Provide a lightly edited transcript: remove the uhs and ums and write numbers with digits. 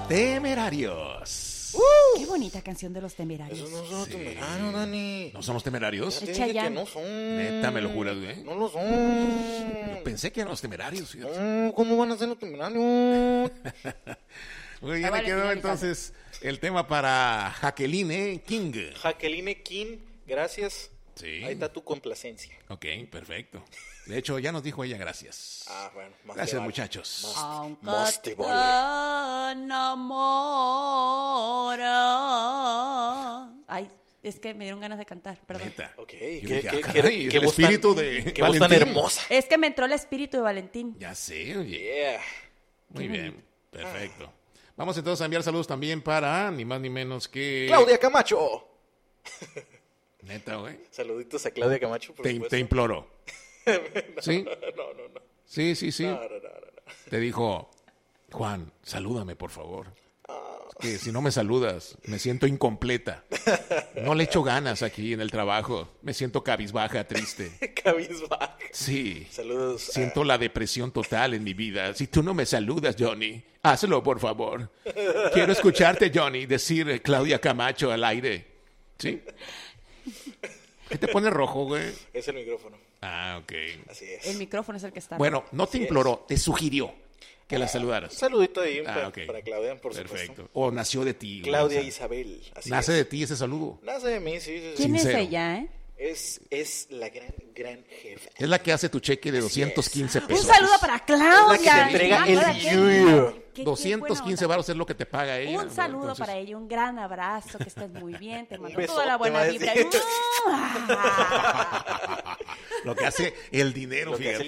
Temerarios. Qué bonita canción de los Temerarios. Esos no son los temerarios, Dani. ¿No son los Temerarios? Ya te Es dije que Chayanne. no son. Neta, me lo juras, güey. No lo son. Yo pensé que eran los Temerarios, fíjate. No, ¿cómo van a ser los temerarios? Muy bien, Ah, le vale, quedó finalizando. entonces el tema para Jacqueline King. Jacqueline King, gracias. Sí. Ahí está tu complacencia. Ok, perfecto. De hecho, ya nos dijo ella gracias. Ah, bueno. Más Gracias, te vale. muchachos. Aunque Más te te vale. enamora. Ay, es que me dieron ganas de cantar, perdón. Neta. Ok, Yo ¿qué dije, qué- ah, caray, qué el voz tan- espíritu de qué voz tan Valentín. hermosa? Es que me entró el espíritu de Valentín. Ya sé, oye. Yeah. Muy bien, perfecto. Vamos entonces a enviar saludos también para ni más ni menos que... Claudia Camacho. Neta, güey. Saluditos a Claudia Camacho, por Te supuesto. imploró. ¿Sí? No. Sí. No. Te dijo, Juan, salúdame, por favor. Ah. Es que si no me saludas, me siento incompleta. No le echo ganas aquí en el trabajo. Me siento cabizbaja, triste. Cabizbaja. Sí. Saludos. Siento la depresión total en mi vida. Si tú no me saludas, Johnny, hazlo, por favor. Quiero escucharte, Johnny, decir Claudia Camacho al aire. ¿Sí? ¿Qué te pone rojo, güey? Es el micrófono. Ah, ok. Así es. El micrófono es el que está. Bueno, no te Así imploró, te sugirió que la Un saludaras. saludito ahí Ah, ok. para Claudia, por Perfecto. supuesto. O nació de ti. güey, Claudia o sea, Isabel. Así nace es. de ti ese saludo. Nace de mí, sí. ¿Quién Sincero. es ella, eh? Es la gran jefa. Es la que hace tu cheque de 215 Un pesos. saludo para Claudia. Es la que te entrega Ah, el ahora, qué yuyo. bien. Qué 215 buena varos es lo que te paga ella. onda. Un ¿no? saludo Entonces, para ella, un gran abrazo, que estés muy bien, te mando besote, toda la va buena a vibra. decir. Lo que hace el dinero, Lo que hace fíjate.